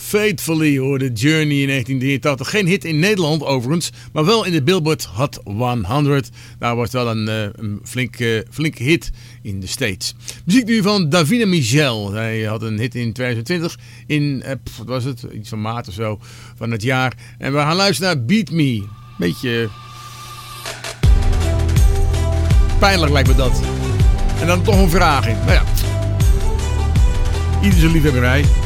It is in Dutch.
Faithfully hoorde Journey in 1983. Geen hit in Nederland overigens, maar wel in de Billboard Hot 100. Daar was wel een flinke hit in de States. Muziek nu van Davina Michel. Hij had een hit in 2020 in, wat was het? Iets van maart of zo van het jaar. En we gaan luisteren naar Beat Me. Beetje pijnlijk lijkt me dat. En dan toch een vraag in. Nou ja, ieder zijn liefhebberij.